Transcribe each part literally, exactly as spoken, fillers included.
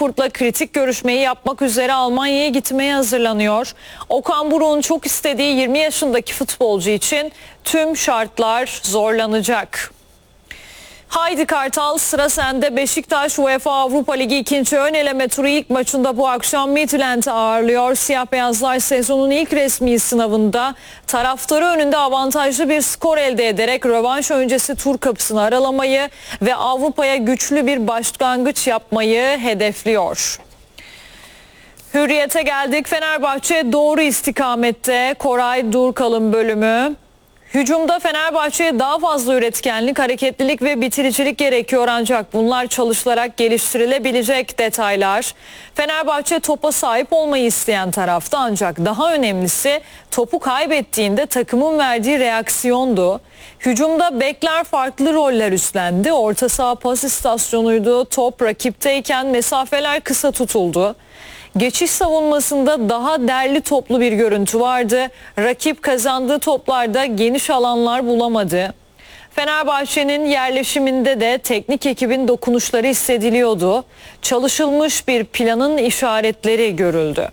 Frankfurt'la kritik görüşmeyi yapmak üzere Almanya'ya gitmeye hazırlanıyor. Okan Buruk'un çok istediği yirmi yaşındaki futbolcu için tüm şartlar zorlanacak. Haydi Kartal, sıra sende. Beşiktaş UEFA Avrupa Ligi ikinci ön eleme turu ilk maçında bu akşam Midtjylland'i ağırlıyor. Siyah beyazlar sezonun ilk resmi sınavında taraftarı önünde avantajlı bir skor elde ederek rövanş öncesi tur kapısını aralamayı ve Avrupa'ya güçlü bir başlangıç yapmayı hedefliyor. Hürriyete geldik. Fenerbahçe doğru istikamette. Koray Durkal'ın bölümü. Hücumda Fenerbahçe'ye daha fazla üretkenlik, hareketlilik ve bitiricilik gerekiyor ancak bunlar çalışılarak geliştirilebilecek detaylar. Fenerbahçe topa sahip olmayı isteyen tarafta ancak daha önemlisi topu kaybettiğinde takımın verdiği reaksiyondu. Hücumda bekler farklı roller üstlendi. Orta saha pas istasyonuydu. Top rakipteyken mesafeler kısa tutuldu. Geçiş savunmasında daha derli toplu bir görüntü vardı. Rakip kazandığı toplarda geniş alanlar bulamadı. Fenerbahçe'nin yerleşiminde de teknik ekibin dokunuşları hissediliyordu. Çalışılmış bir planın işaretleri görüldü.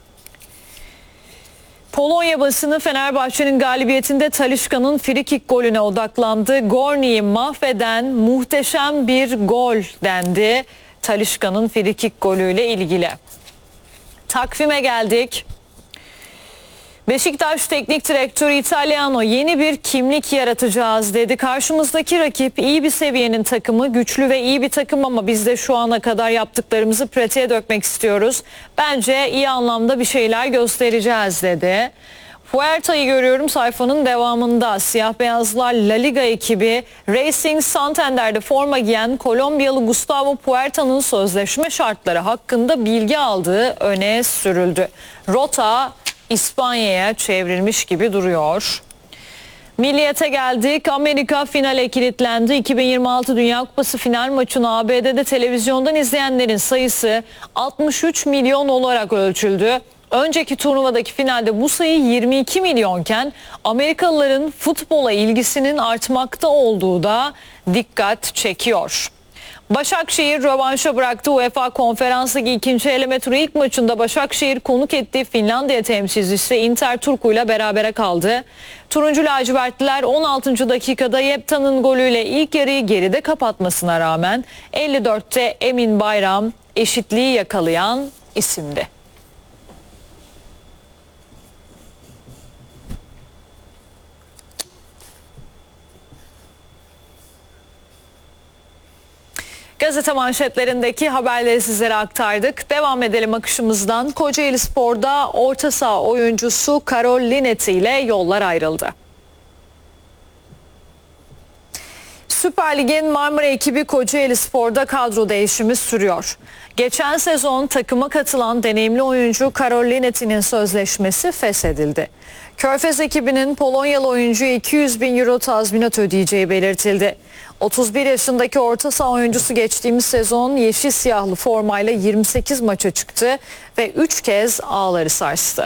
Polonya basını Fenerbahçe'nin galibiyetinde Talisca'nın frikik golüne odaklandı. Gorni'yi mahveden muhteşem bir gol dendi Talisca'nın frikik golüyle ilgili. Takvime geldik. Beşiktaş Teknik Direktörü Italiano yeni bir kimlik yaratacağız dedi. Karşımızdaki rakip iyi bir seviyenin takımı, güçlü ve iyi bir takım ama biz de şu ana kadar yaptıklarımızı pratiğe dökmek istiyoruz. Bence iyi anlamda bir şeyler göstereceğiz dedi. Puerta'yı görüyorum sayfanın devamında. Siyah beyazlar La Liga ekibi Racing Santander'de forma giyen Kolombiyalı Gustavo Puerta'nın sözleşme şartları hakkında bilgi aldığı öne sürüldü. Rota İspanya'ya çevrilmiş gibi duruyor. Milliyete geldik. Amerika finale kilitlendi. iki bin yirmi altı Dünya Kupası final maçını A B D'de televizyondan izleyenlerin sayısı altmış üç milyon olarak ölçüldü. Önceki turnuvadaki finalde bu sayı yirmi iki milyonken Amerikalıların futbola ilgisinin artmakta olduğu da dikkat çekiyor. Başakşehir rövanşa bıraktı. UEFA Konferans Ligi ikinci eleme turu ilk maçında Başakşehir konuk ettiği Finlandiya temsilcisi Inter Turku ile berabere kaldı. Turuncu lacivertliler on altıncı dakikada Yeptan'ın golüyle ilk yarıyı geride kapatmasına rağmen elli dörtte Emin Bayram eşitliği yakalayan isimdi. Gazete manşetlerindeki haberleri sizlere aktardık. Devam edelim akışımızdan. Kocaeli Spor'da orta saha oyuncusu Karol Linetti ile yollar ayrıldı. Süper Lig'in Marmara ekibi Kocaeli Spor'da kadro değişimi sürüyor. Geçen sezon takıma katılan deneyimli oyuncu Karol Linetti'nin sözleşmesi feshedildi. Körfez ekibinin Polonyalı oyuncuya iki yüz bin euro tazminat ödeyeceği belirtildi. otuz bir yaşındaki orta saha oyuncusu geçtiğimiz sezon yeşil siyahlı formayla yirmi sekiz maça çıktı ve üç kez ağları sarstı.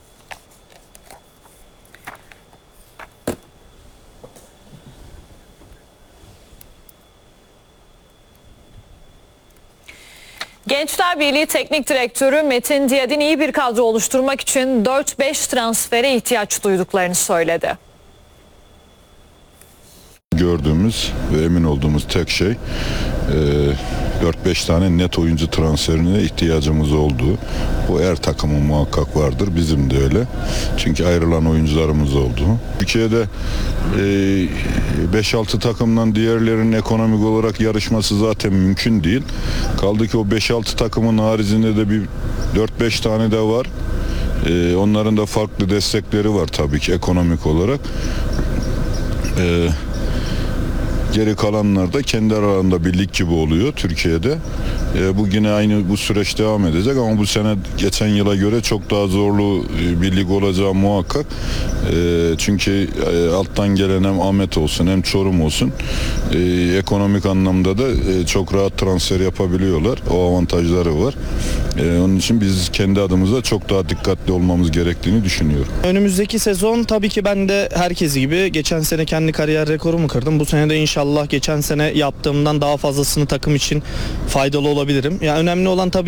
Gençler Birliği Teknik Direktörü Metin Diyadin iyi bir kadro oluşturmak için dört beş transfere ihtiyaç duyduklarını söyledi. Gördüğümüz ve emin olduğumuz tek şey dört beş tane net oyuncu transferine ihtiyacımız olduğu. Bu her takımın muhakkak vardır. Bizim de öyle. Çünkü ayrılan oyuncularımız oldu. Türkiye'de beş altı takımdan diğerlerinin ekonomik olarak yarışması zaten mümkün değil. Kaldı ki o beş altı takımın haricinde de bir dört beş tane de var. Onların da farklı destekleri var tabii ki ekonomik olarak. Eee Geri kalanlar da kendi aralarında bir lig gibi oluyor Türkiye'de. E, bu yine aynı bu süreç devam edecek ama bu sene geçen yıla göre çok daha zorlu bir lig olacağı muhakkak. E, çünkü e, alttan gelen hem Ahmet olsun hem Çorum olsun e, ekonomik anlamda da e, çok rahat transfer yapabiliyorlar. O avantajları var. E, onun için biz kendi adımıza çok daha dikkatli olmamız gerektiğini düşünüyorum. Önümüzdeki sezon tabii ki ben de herkes gibi geçen sene kendi kariyer rekorumu kırdım. Bu sene de inşallah geçen sene yaptığımdan daha fazlasını takım için faydalı olabilirim. Yani önemli olan tabii